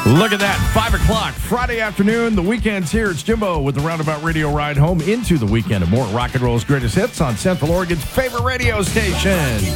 Look at that. 5 o'clock, Friday afternoon. The weekend's here. It's Jimbo with the Roundabout Radio ride home into the weekend of more rock and roll's greatest hits on Central Oregon's favorite radio station.